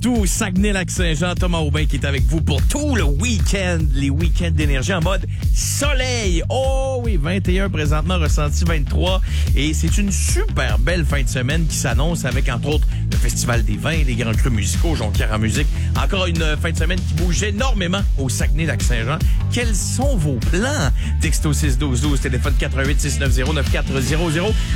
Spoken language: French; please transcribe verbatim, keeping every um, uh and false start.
Tout Saguenay-Lac-Saint-Jean, Thomas Aubin qui est avec vous pour tout le week-end, les week-ends d'énergie en mode soleil. Oh oui, vingt et un présentement, ressenti vingt-trois. Et c'est une super belle fin de semaine qui s'annonce avec, entre autres, le Festival des vins, les grands crus musicaux, Jonquière en musique. Encore une fin de semaine qui bouge énormément au Saguenay-Lac-Saint-Jean. Quels sont vos plans? Texto six douze douze, téléphone quatre un huit six neuf zéro neuf quatre zéro zéro.